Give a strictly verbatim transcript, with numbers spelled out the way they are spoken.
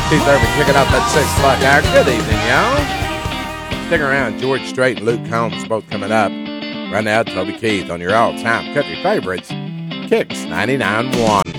Keith Urban kicking off that six o'clock hour. Good evening, y'all. Stick around. George Strait and Luke Combs both coming up. Right now, Toby Keith on your all-time country favorites, Kicks ninety-nine point one.